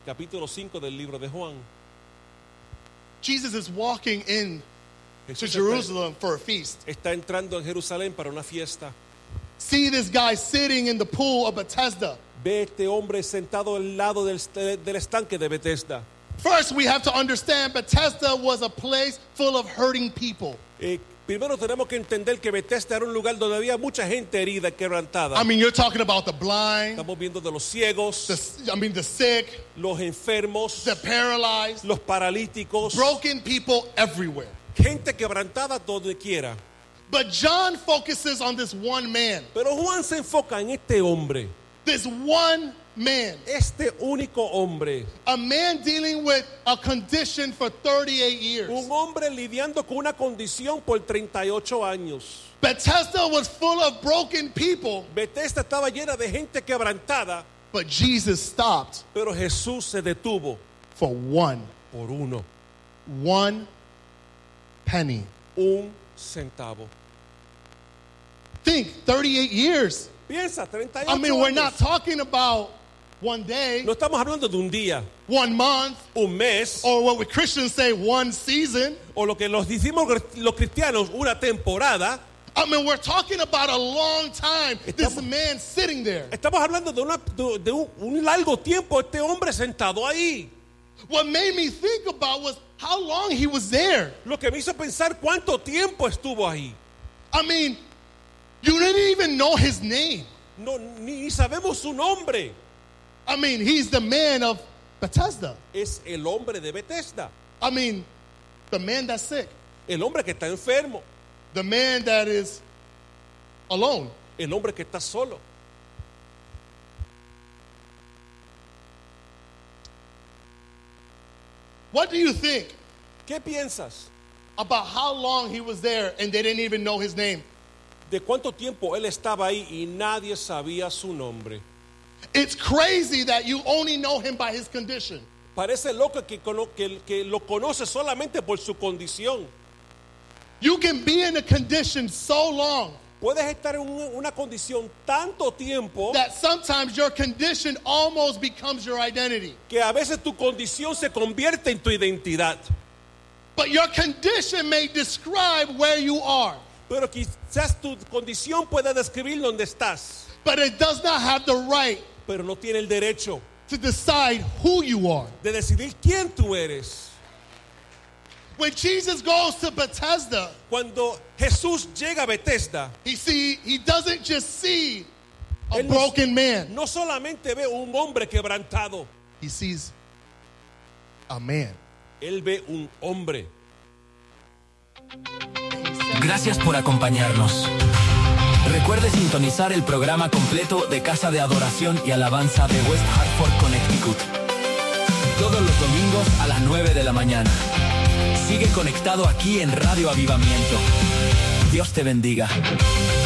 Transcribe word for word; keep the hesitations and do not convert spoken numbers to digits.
capítulo cinco del libro de Juan. Jesus is walking in to Jesús Jerusalem for a feast. Está entrando en Jerusalén para una fiesta. See this guy sitting in the pool of Bethesda. Ve este hombre sentado al lado del, del estanque de Bethesda. First, we have to understand Bethesda was a place full of hurting people. Eh, primero tenemos que entender que Bethesda era un lugar donde había mucha gente herida y quebrantada. I mean, you're talking about the blind, Estamos viendo de los ciegos, the, I mean, the sick, los enfermos, the paralyzed, los paralíticos, broken people everywhere. gente quebrantada donde quiera. But John focuses on this one man. Pero Juan se enfoca en este hombre, This one man. este único hombre, A man dealing with a condition for thirty-eight years. un hombre lidiando con una condición por treinta y ocho años. Bethesda was full of broken people, Bethesda estaba llena de gente quebrantada, but Jesus stopped pero Jesús se detuvo for one, por uno, one penny. un centavo. Think, thirty-eight years. Piensa, treinta y ocho I mean, we're años. not talking about one day, No estamos hablando de un día, one month, un mes, or what we Christians say, one season. o lo que los decimos los cristianos, una temporada. I mean, we're talking about a long time. This Estamos- man sitting there. Estamos hablando de, una, de, de un, un largo tiempo este hombre sentado ahí. What made me think about was how long he was there. Lo que me hizo pensar cuánto tiempo estuvo ahí. I mean, you didn't even know his name. No, ni, ni sabemos su nombre. I mean, he's the man of Bethesda. Es el hombre de Bethesda, I mean, the man that's sick, el hombre que está enfermo, the man that is alone. el hombre que está solo. What do you think ¿Qué piensas about how long he was there and they didn't even know his name? de cuánto tiempo él estaba ahí y nadie sabía su nombre? It's crazy that you only know him by his condition. Parece loco que, cono- que, que lo conoce solamente por su condición. You can be in a condition so long Puedes estar en un- una condición tanto tiempo that sometimes your condition almost becomes your identity. que a veces tu condición se convierte en tu identidad. But your condition may describe where you are, Pero quizás tu condición puede describir dónde estás, but it does not have the right pero no tiene el derecho to decide who you are. de decidir quién tú eres. When Jesus goes to Bethesda, Cuando Jesús llega a Bethesda, he see he doesn't just see a Él no- broken man. no solamente ve un hombre quebrantado, He sees a man. él ve un hombre. Gracias por acompañarnos. Recuerde sintonizar el programa completo de Casa de Adoración y Alabanza de West Hartford, Connecticut. Todos los domingos a las nueve de la mañana. Sigue conectado aquí en Radio Avivamiento. Dios te bendiga.